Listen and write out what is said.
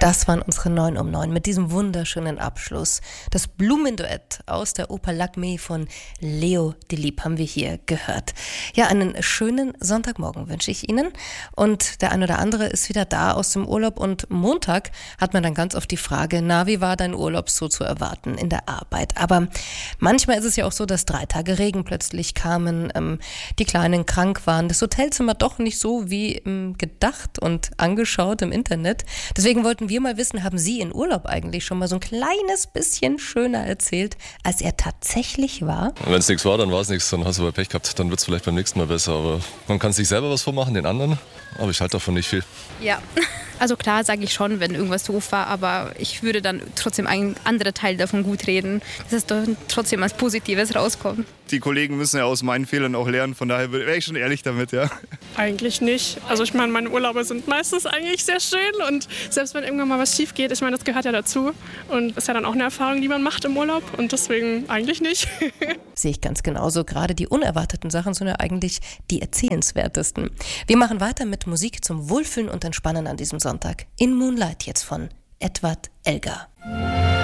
Das waren unsere 9 um 9 mit diesem wunderschönen Abschluss. Das Blumenduett aus der Oper Lakmé von Leo Delibes haben wir hier gehört. Ja, einen schönen Sonntagmorgen wünsche ich Ihnen. Und der ein oder andere ist wieder da aus dem Urlaub. Und Montag hat man dann ganz oft die Frage, na, wie war dein Urlaub so zu erwarten in der Arbeit? Aber manchmal ist es ja auch so, dass 3 Tage Regen plötzlich kamen, die Kleinen krank waren, das Hotelzimmer doch nicht so wie gedacht und angeschaut im Internet. Deswegen wollten wir mal wissen, haben Sie in Urlaub eigentlich schon mal so ein kleines bisschen schöner erzählt, als er tatsächlich war? Wenn es nichts war, dann war es nichts, dann hast du aber Pech gehabt, dann wird es vielleicht beim nächsten Mal besser. Aber man kann sich selber was vormachen, den anderen, aber ich halte davon nicht viel. Ja, also klar sage ich schon, wenn irgendwas doof war, aber ich würde dann trotzdem einen anderen Teil davon gut reden, dass es doch trotzdem als Positives rauskommt. Die Kollegen müssen ja aus meinen Fehlern auch lernen, von daher wäre ich schon ehrlich damit, ja. Eigentlich nicht. Also ich meine, meine Urlaube sind meistens eigentlich sehr schön und selbst wenn irgendwann mal was schief geht, ich meine, das gehört ja dazu und ist ja dann auch eine Erfahrung, die man macht im Urlaub und deswegen eigentlich nicht. Sehe ich ganz genauso. Gerade die unerwarteten Sachen sind ja eigentlich die erzählenswertesten. Wir machen weiter mit Musik zum Wohlfühlen und Entspannen an diesem Sonntag. In Moonlight jetzt von Edward Elgar.